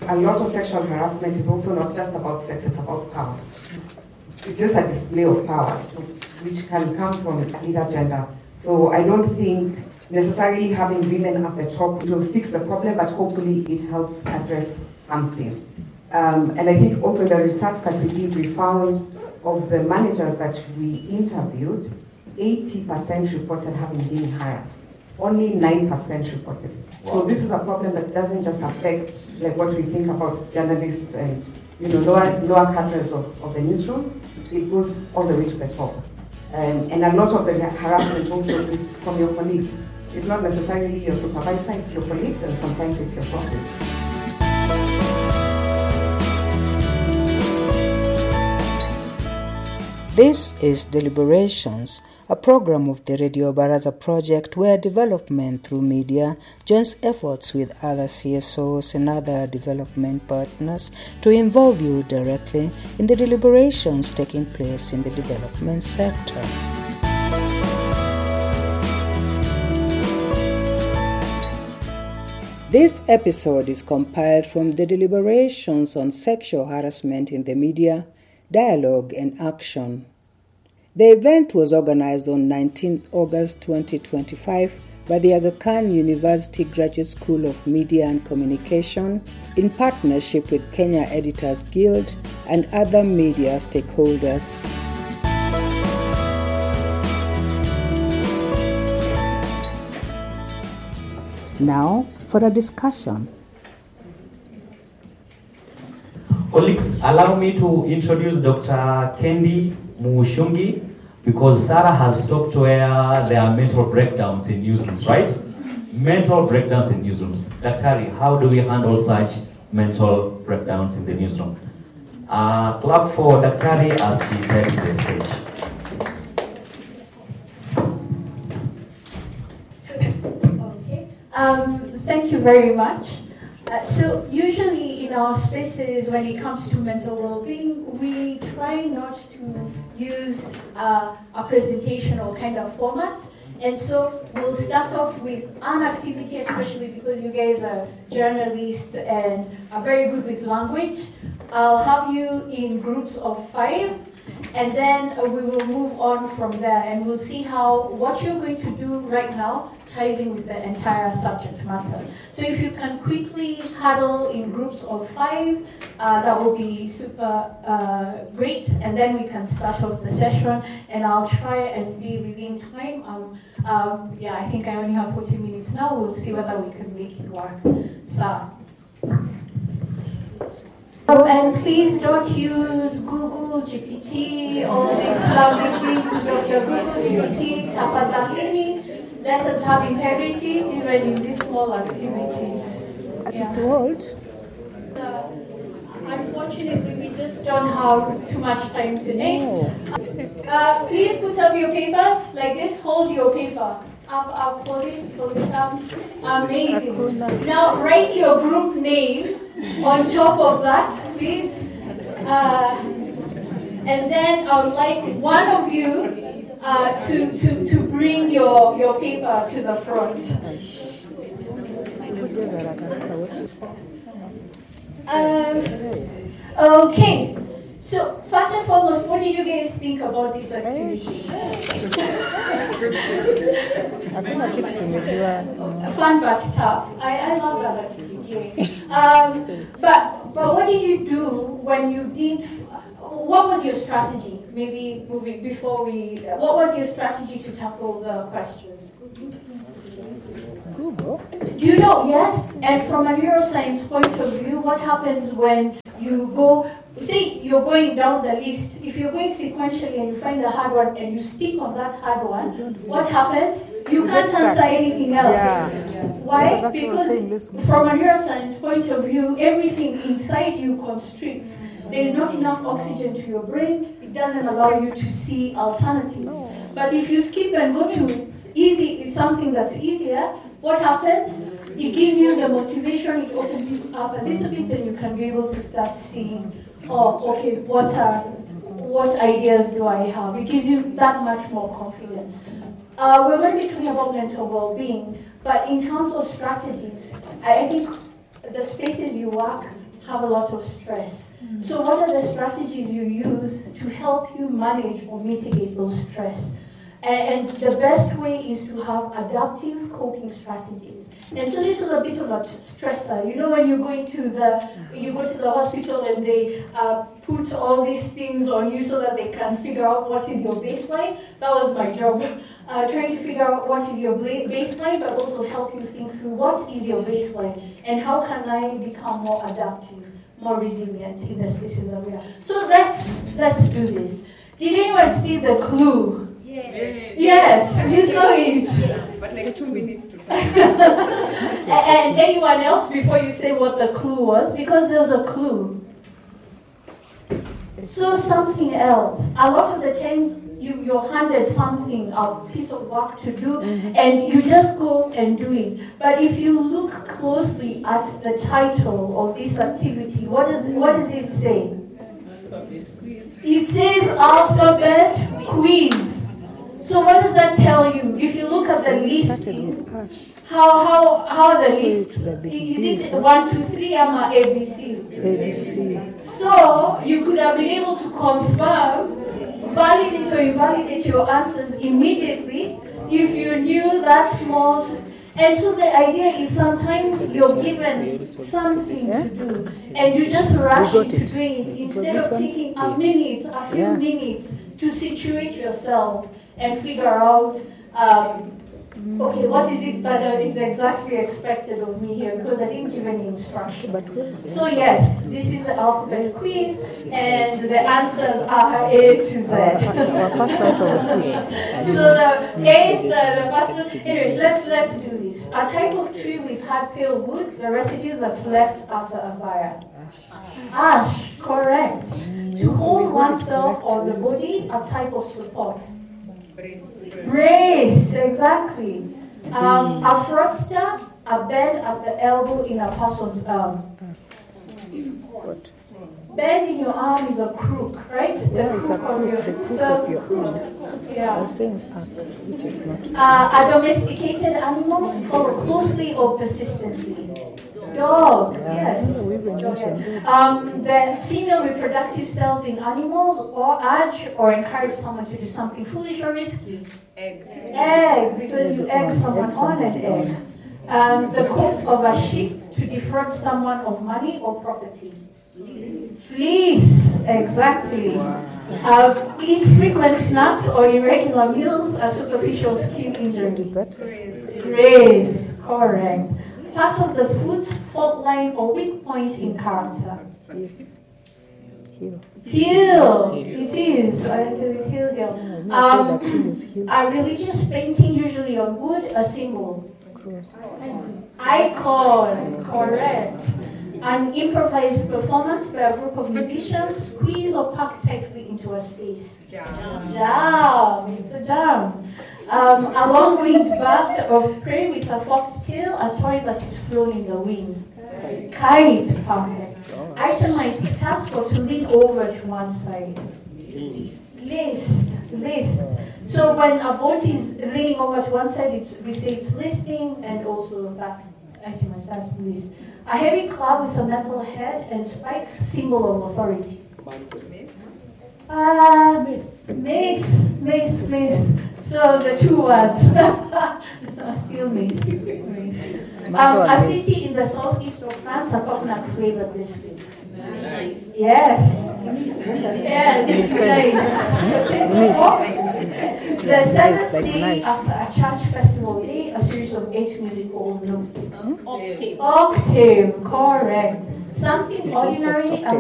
a lot of sexual harassment is also not just about sex, it's about power. It's just a display of power, so, which can come from either gender. So I don't think necessarily having women at the top will fix the problem, but hopefully it helps address something. And I think also the research that we did, we found of the managers that we interviewed, 80% reported having been harassed. Only 9% reported it. Wow. So this is a problem that doesn't just affect like what we think about journalists and lower cadres of the newsrooms. It goes all the way to the top. And a lot of the harassment also is from your colleagues. It's not necessarily your supervisor, it's your colleagues, and sometimes it's your bosses. This is Deliberations, a program of the Radio Baraza project where development through media joins efforts with other CSOs and other development partners to involve you directly in the deliberations taking place in the development sector. This episode is compiled from the deliberations on sexual harassment in the media, dialogue and action. The event was organized on 19 August 2025 by the Aga Khan University Graduate School of Media and Communication in partnership with Kenya Editors Guild and other media stakeholders. Now for a discussion. Colleagues, allow me to introduce Dr. Kendi Mushungi, because Sarah has talked where there are mental breakdowns in newsrooms, right? Mental breakdowns in newsrooms. Daktari, how do we handle such mental breakdowns in the newsroom? Clap for Daktari as she takes the stage. Okay. Thank you very much. So usually in our spaces, when it comes to mental well-being, we try not to use a presentational kind of format. And so we'll start off with an activity, especially because you guys are journalists and are very good with language. I'll have you in groups of 5, and then we will move on from there, and we'll see how what you're going to do right now ties in with the entire subject matter. So if you can quickly huddle in groups of 5, that will be super great, and then we can start off the session, and I'll try and be within time. I think I only have 40 minutes now. We'll see whether we can make it work. So. And please don't use Google, GPT, all these lovely things. Dr. Google, GPT, tafadhalini. Let us have integrity even in these small activities. Unfortunately, we just don't have too much time today. Please put up your papers like this. Hold your paper. Up, hold it up. Amazing. Now write your group name on top of that, please. And then I would like one of you to bring your paper to the front. Okay. So, first and foremost, what did you guys think about this activity? Fun but tough. I love that activity. But what did you do when you did? What was your strategy? Maybe moving before we. What was your strategy to tackle the questions? Google. Do you know? Yes. And from a neuroscience point of view, what happens when you go? Say you're going down the list. If you're going sequentially and you find a hard one and you stick on that hard one, what happens? You can't answer anything else. Yeah. Why? Because from a neuroscience point of view, everything inside you constricts. There's not enough oxygen to your brain. It doesn't allow you to see alternatives. But if you skip and go to easy, something that's easier, what happens? It gives you the motivation. It opens you up a little bit, and you can be able to start seeing. Oh, okay, what ideas do I have? It gives you that much more confidence. We're going to be talking about mental well-being, but in terms of strategies, I think the spaces you work have a lot of stress. So what are the strategies you use to help you manage or mitigate those stress? And the best way is to have adaptive coping strategies. And so this is a bit of a stressor. You know, when you go to the hospital and they put all these things on you so that they can figure out what is your baseline. That was my job, trying to figure out what is your baseline, but also help you think through what is your baseline and how can I become more adaptive, more resilient in the spaces that we are. So let's do this. Did anyone see the clue? Yes, you saw it. But like 2 minutes to time. And anyone else before you say what the clue was? Because there's a clue. So something else. A lot of the times you're handed something, a piece of work to do, and you just go and do it. But if you look closely at the title of this activity, what does it say? It says alphabet quiz. So what does that tell you? If you look at the listing, how the list, is it 1, 2, 3, AMA, ABC? ABC. So you could have been able to confirm, validate or invalidate your answers immediately if you knew that small. And so the idea is sometimes you're given something to do and you just rush into doing it instead of taking a minute, a few minutes to situate yourself and figure out, okay, what is it that is exactly expected of me here, because I didn't give any instruction. So yes, this is the alphabet quiz, and the answers are A to Z. So the A is the first one. Anyway, let's do this. A type of tree with hard pale wood, the residue that's left after a fire. Ash, correct. To hold oneself or the body, a type of support. Brace, exactly. A fraudster, a bed at the elbow in a person's arm. Bend in your arm is a crook, right? The crook of your arm. Yeah. Which is not. A domesticated animal to follow closely or persistently. Dog, yes. The female reproductive cells in animals or urge or encourage someone to do something foolish or risky. Egg, because you egg someone on an egg. The coat of a sheep to defraud someone of money or property. Fleece, exactly. Infrequent snacks or irregular meals, a superficial skin injury. Graze, correct. Part of the foot, fault line, or weak point in character. Heel, it is. Heel. A religious painting, usually on wood, a symbol. Icon, correct. An improvised performance by a group of musicians, squeeze or pack tightly into a space. Jam, it's a jam. A long-winged bird of prey with a forked tail, a toy that is flown in the wind. Kite, perfect. Itemized task or to lean over to one side. List. So when a boat is leaning over to one side, we say it's listing, and also that itemized task list. A heavy club with a metal head and spikes, symbol of authority. Mace. So the two words. Still mace. A city in the southeast of France, a coconut flavored biscuit. Yes. Yeah, it's nice. The seventh day after a church festival day, a series of 8 musical notes. Octave, correct. Something ordinary.